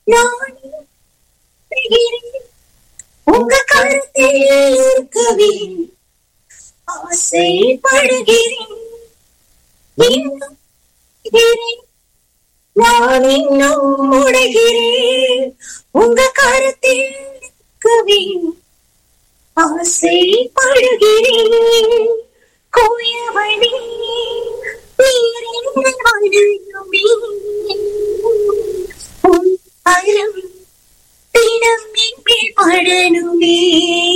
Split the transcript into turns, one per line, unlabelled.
நான் இருக்கிறேன். உங்க கருத்தில் இருக்கவே ஆசைப்படுகிறேன். இன்னும் இருக்கிறேன். நான் இன்னும் முடைகிறேன். உங்க கருத்தில் இருக்கவே ஆசைப்படுகிறேன். கோயவழி நீர் என்ன வாழணுமே, உன் அறம் தினம் என் மேல் படணுமே.